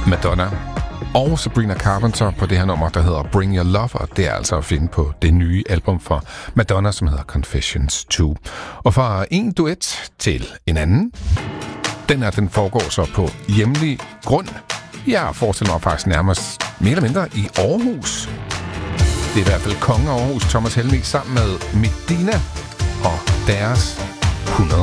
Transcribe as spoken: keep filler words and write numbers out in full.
Madonna og Sabrina Carpenter på det her nummer, der hedder Bring Your Love, og det er altså at finde på det nye album fra Madonna, som hedder Confessions to. Og fra en duet til en anden, den her, den foregår så på hjemlig grund. Jeg forestiller mig faktisk nærmest mere eller mindre i Aarhus. Det er i hvert fald kongen af Aarhus, Thomas Helmig, sammen med Medina og deres hundrede